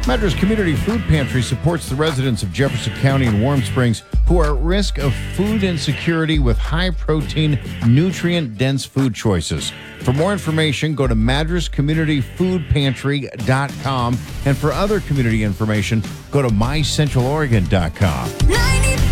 Madras Community Food Pantry supports the residents of Jefferson County and Warm Springs who are at risk of food insecurity with high-protein, nutrient-dense food choices. For more information, go to madrascommunityfoodpantry.com. And for other community information, go to mycentraloregon.com. 90